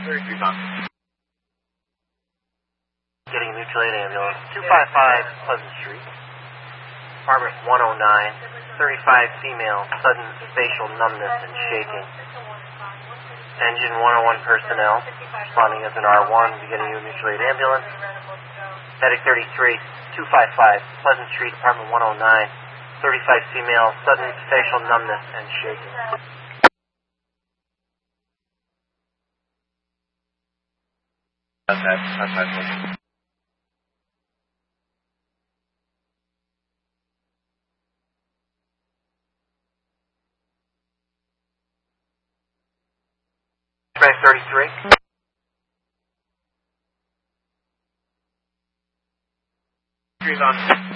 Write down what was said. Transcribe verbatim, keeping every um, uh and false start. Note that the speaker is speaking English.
thirty-three on. Getting a mutual aid ambulance. two five five Pleasant Street. Apartment one oh nine. thirty-five female. Sudden facial numbness and shaking. Engine one oh one personnel. Responding as an R one. Beginning a mutual aid ambulance. Medic thirty-three. two five five Pleasant Street. Apartment one oh nine. thirty-five female. Sudden facial numbness and shaking. That's that. That's that. Medic thirty-three. Three's on.